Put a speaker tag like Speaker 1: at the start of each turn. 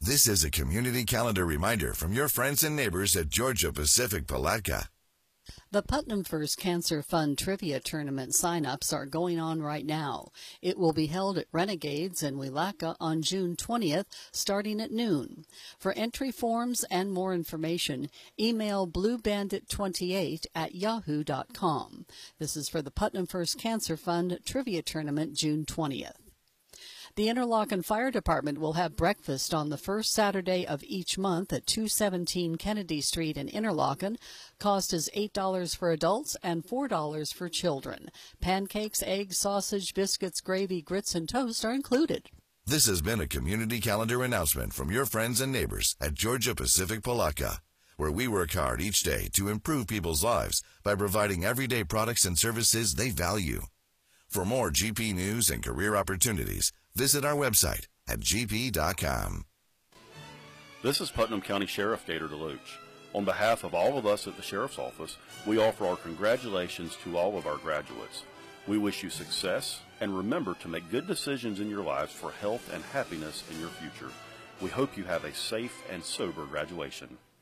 Speaker 1: This is a community calendar reminder from your friends and neighbors at Georgia Pacific Palatka.
Speaker 2: The Putnam First Cancer Fund Trivia Tournament sign-ups are going on right now. It will be held at Renegades in Willaca on June 20th, starting at noon. For entry forms and more information, email bluebandit28@yahoo.com. This is for the Putnam First Cancer Fund Trivia Tournament, June 20th. The Interlochen Fire Department will have breakfast on the first Saturday of each month at 217 Kennedy Street in Interlochen. Cost is $8 for adults and $4 for children. Pancakes, eggs, sausage, biscuits, gravy, grits, and toast are included.
Speaker 1: This has been a community calendar announcement from your friends and neighbors at Georgia Pacific Palatka, where we work hard each day to improve people's lives by providing everyday products and services they value. For more GP news and career opportunities, visit our website at gp.com.
Speaker 3: This is Putnam County Sheriff Gator DeLuch. On behalf of all of us at the Sheriff's Office, we offer our congratulations to all of our graduates. We wish you success, and remember to make good decisions in your lives for health and happiness in your future. We hope you have a safe and sober graduation.